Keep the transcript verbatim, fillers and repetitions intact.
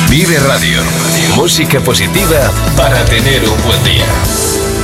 Vive Radio. Música positiva para tener un buen día.